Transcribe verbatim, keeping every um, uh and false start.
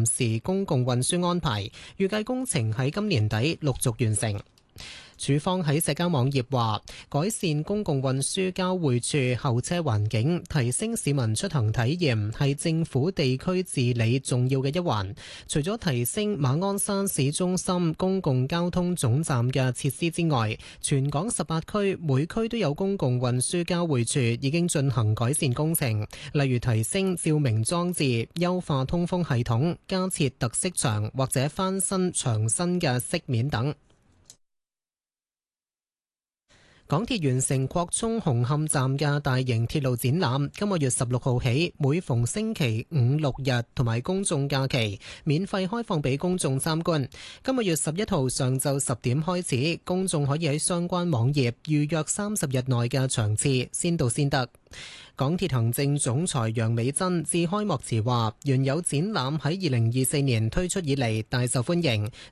臨時公共運輸安排，預計工程喺今年底陸續完成。署方喺社交網頁話，改善公共運輸交匯處候車環境，提升市民出行體驗，係政府地區治理重要嘅一環。除咗提升馬鞍山市中心公共交通總站嘅設施之外，全港十八區每區都有公共運輸交匯處已經進行改善工程，例如提升照明裝置、優化通風系統、加設特色牆或者翻新牆身嘅飾面等。港鐵完成擴充紅磡站嘅大型鐵路展覽，今個月十六號起，每逢星期五六日同埋公眾假期，免費開放俾公眾參觀。今個月十一號上晝十點開始，公眾可以喺相關網頁預約三十日內嘅場次，先到先得。港鐵行政總裁楊美珍致開幕詞話，原有展覽喺二零二四年推出以嚟大受歡迎，